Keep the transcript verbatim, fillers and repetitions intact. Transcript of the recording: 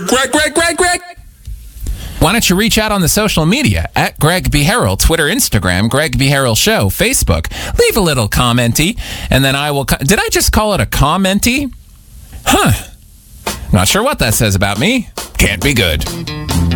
Greg, Greg, Greg, Greg. Why don't you reach out on the social media at Greg B. Harrell, Twitter, Instagram, Greg B. Harrell Show, Facebook. Leave a little commenty, and then I will... Co- Did I just call it a commenty? Huh. Not sure what that says about me. Can't be good.